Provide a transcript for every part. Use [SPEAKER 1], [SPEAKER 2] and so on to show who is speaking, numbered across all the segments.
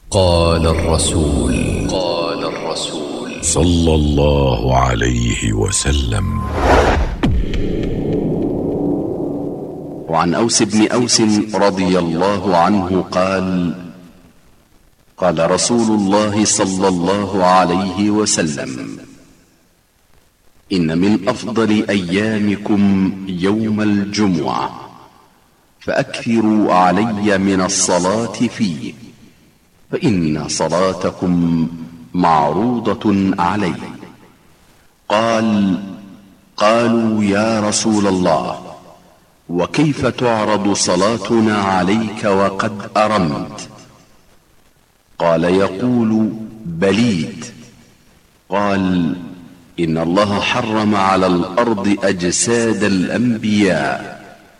[SPEAKER 1] قال الرسول صلى الله عليه وسلم:
[SPEAKER 2] وعن أوس بن أوس رضي الله عنه قال: قال رسول الله صلى الله عليه وسلم: إن من أفضل أيامكم يوم الجمعة، فأكثروا علي من الصلاة فيه، فإن صلاتكم معروضة علي. قالوا يا رسول الله، وكيف تعرض صلاتنا عليك وقد أرمت؟ قال: يقول بليد. قال: إن الله حرم على الأرض أجساد الأنبياء.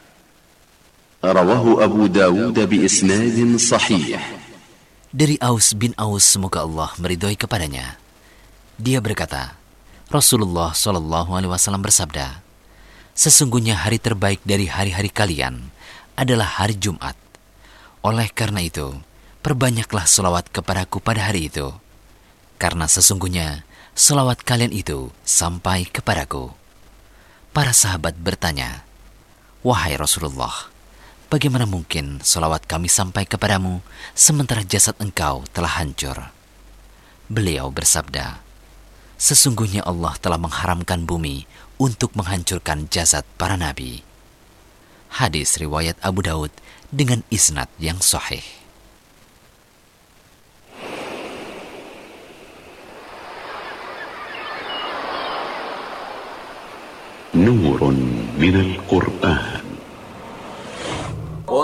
[SPEAKER 2] رواه أبو داود بإسناد صحيح.
[SPEAKER 3] Dari Aus bin Aus, semoga Allah meridhoi kepadanya. Dia berkata, Rasulullah Shallallahu Alaihi Wasallam bersabda, sesungguhnya hari terbaik dari hari-hari kalian adalah hari Jumat. Oleh karena itu, perbanyaklah selawat kepadaku pada hari itu, karena sesungguhnya selawat kalian itu sampai kepadaku. Para sahabat bertanya, wahai Rasulullah, bagaimana mungkin selawat kami sampai kepadamu sementara jasad engkau telah hancur? Beliau bersabda, sesungguhnya Allah telah mengharamkan bumi untuk menghancurkan jasad para nabi. Hadis riwayat Abu Daud dengan isnad yang sahih.
[SPEAKER 1] نور من القرآن.